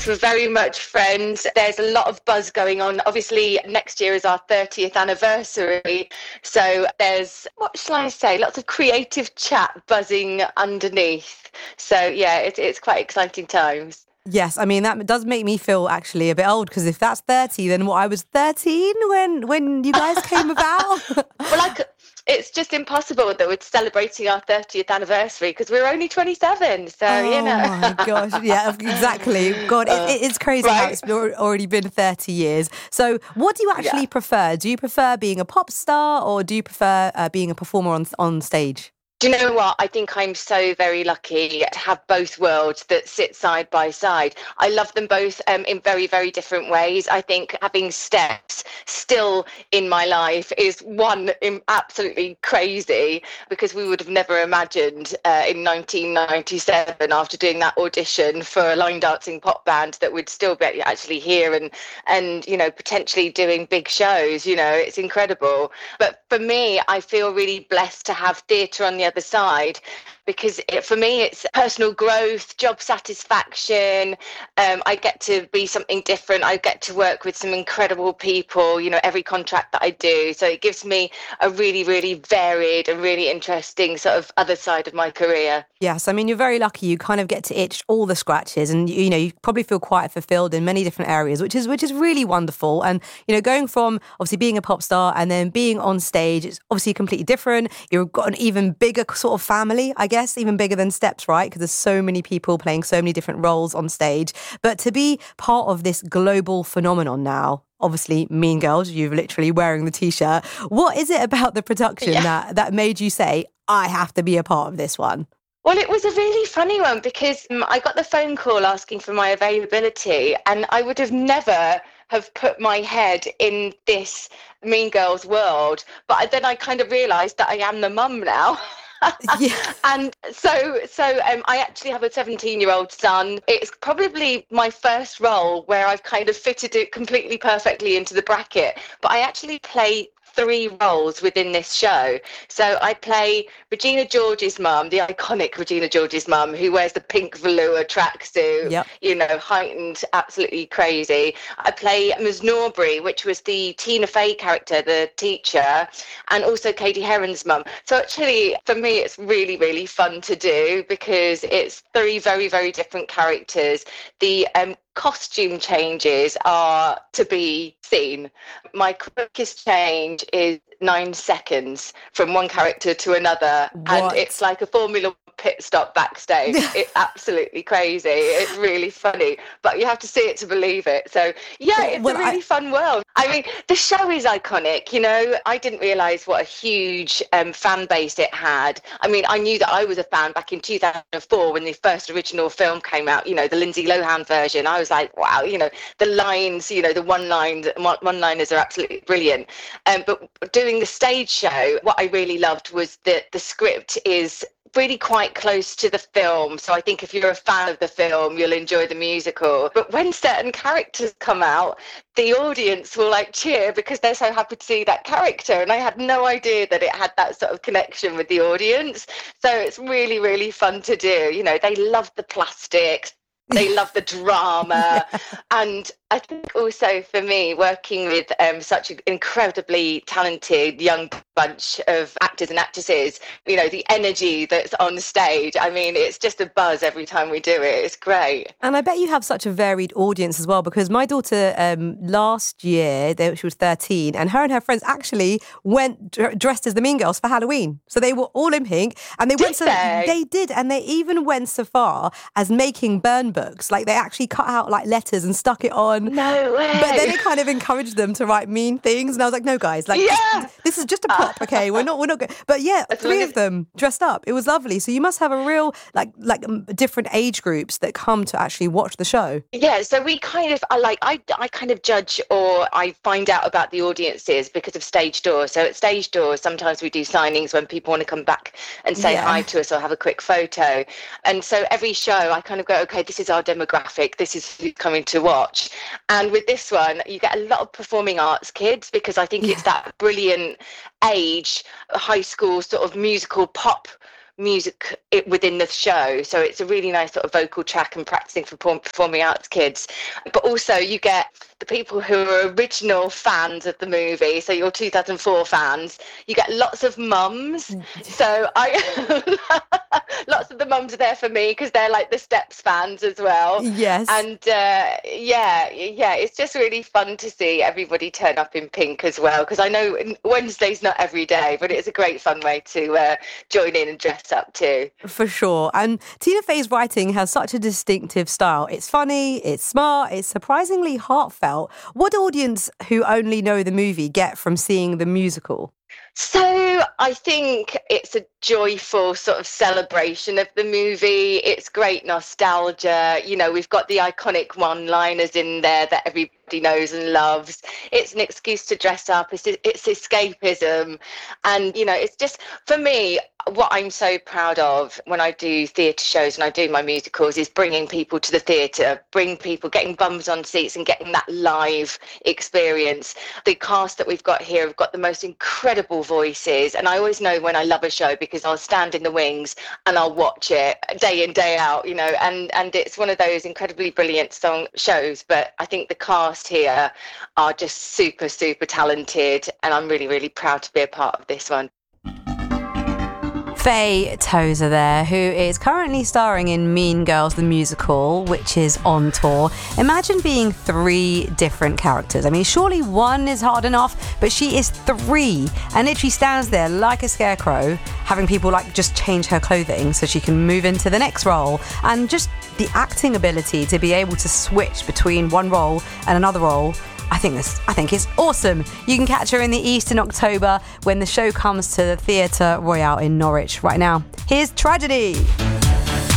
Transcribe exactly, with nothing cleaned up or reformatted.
course, we're very much friends. There's a lot of buzz going on. Obviously, next year is our thirtieth anniversary. So there's, what shall I say, lots of creative chat buzzing underneath. So, yeah, it, it's quite exciting times. Yes, I mean, that does make me feel actually a bit old, because if that's thirty, then what, I was thirteen when, when you guys came about? Well, I could, it's just impossible that we're celebrating our thirtieth anniversary because we're only twenty-seven. So, oh, you know. Oh my gosh. Yeah, exactly. God, it, it, it's crazy right? how it's already been thirty years. So what do you actually yeah. prefer? Do you prefer being a pop star, or do you prefer uh, being a performer on on stage? Do you know what? I think I'm so very lucky to have both worlds that sit side by side. I love them both um, in very, very different ways. I think having steps still in my life is one absolutely crazy, because we would have never imagined uh, in nineteen ninety-seven, after doing that audition for a line dancing pop band, that we'd still be actually here and, and, you know, potentially doing big shows. You know, it's incredible. But for me, I feel really blessed to have theatre on the other side, because it, for me it's personal growth, job satisfaction. um, I get to be something different. I get to work with some incredible people, you know, every contract that I do, so it gives me a really really varied and really interesting sort of other side of my career. Yes, I mean, you're very lucky. You kind of get to itch all the scratches, and you know, you probably feel quite fulfilled in many different areas, which is which is really wonderful. And you know, going from obviously being a pop star and then being on stage, it's obviously completely different. You've got an even bigger sort of family, I guess, even bigger than Steps, right? Because there's so many people playing so many different roles on stage. But to be part of this global phenomenon now, obviously Mean Girls, you're literally wearing the t-shirt. What is it about the production yeah. that that made you say, I have to be a part of this one? Well, it was a really funny one, because um, I got the phone call asking for my availability, and I would have never have put my head in this Mean Girls world. But then I kind of realised that I am the mum now. yeah. And so so um, I actually have a seventeen-year-old son. It's probably my first role where I've kind of fitted it completely perfectly into the bracket. But I actually play three roles within this show. So I play Regina George's mum, the iconic Regina George's mum, who wears the pink velour tracksuit, yep. you know, heightened, absolutely crazy. I play Miz Norbury, which was the Tina Fey character, the teacher, and also Katie Heron's mum. So actually, for me, it's really, really fun to do, because it's three very, very different characters. The um, costume changes are to be seen. My quickest change is nine seconds from one character to another. What? And it's like a Formula pit stop backstage. It's absolutely crazy. It's really funny, but you have to see it to believe it. So yeah, it's well, a really I... fun world. I mean, the show is iconic. You know, I didn't realise what a huge um, fan base it had. I mean, I knew that I was a fan back in two thousand four when the first original film came out, you know, the Lindsay Lohan version. I was like, wow, you know, the lines, you know, the one line one liners are absolutely brilliant. Um, but doing the stage show, what I really loved was that the script is really quite close to the film. So I think if you're a fan of the film, you'll enjoy the musical. But when certain characters come out, the audience will like cheer because they're so happy to see that character. And I had no idea that it had that sort of connection with the audience. So it's really, really fun to do. You know, they love the plastics. They love the drama. Yeah. And I think also for me, working with um, such an incredibly talented young bunch of actors and actresses, you know, the energy that's on stage, I mean, it's just a buzz every time we do it. It's great. And I bet you have such a varied audience as well, because my daughter um, last year, she was thirteen, and her and her friends actually went d- dressed as the Mean Girls for Halloween. So they were all in pink, and they did went so they? they did, and they even went so far as making burn books. Like they actually cut out like letters and stuck it on. No way. But then it kind of encouraged them to write mean things, and I was like, no, guys, like yeah. this, this is just a prop, okay? We're not, we're not good. But yeah, as three of as... them dressed up. It was lovely. So you must have a real like like um, different age groups that come to actually watch the show. Yeah. So we kind of, I like, I, I kind of judge or I find out about the audiences because of Stage Door. So at Stage Door, sometimes we do signings when people want to come back and say yeah. hi to us or have a quick photo. And so every show, I kind of go, okay, this is our demographic. This is who's coming to watch. And with this one, you get a lot of performing arts kids because I think yeah. it's that brilliant age, high school sort of musical pop music it, within the show. So it's a really nice sort of vocal track and practicing for performing arts kids. But also you get the people who are original fans of the movie, so your two thousand four fans. You get lots of mums. So I lots of the mums are there for me because they're like the Steps fans as well. Yes. And uh, yeah, yeah, it's just really fun to see everybody turn up in pink as well, because I know Wednesday's not every day, but it's a great fun way to uh, join in and dress up too. For sure. And Tina Fey's writing has such a distinctive style. It's funny, it's smart, it's surprisingly heartfelt. What audience who only know the movie get from seeing the musical? So I think it's a joyful sort of celebration of the movie. It's great nostalgia. You know, we've got the iconic one-liners in there that everybody knows and loves. It's an excuse to dress up. It's, it's escapism. And, you know, it's just, for me, what I'm so proud of when I do theatre shows and I do my musicals is bringing people to the theatre, bring people, getting bums on seats and getting that live experience. The cast that we've got here have got the most incredible voices, and I always know when I love a show because I'll stand in the wings and I'll watch it day in, day out, you know, and, and it's one of those incredibly brilliant song shows. But I think the cast here are just super, super talented, and I'm really, really proud to be a part of this one. Faye Tozer there, who is currently starring in Mean Girls the Musical, which is on tour. Imagine being three different characters. I mean, surely one is hard enough, but she is three and literally stands there like a scarecrow, having people like just change her clothing so she can move into the next role. And just the acting ability to be able to switch between one role and another role, I think this. I think it's awesome. You can catch her in the East in October when the show comes to the Theatre Royale in Norwich. Right now, here's Tragedy.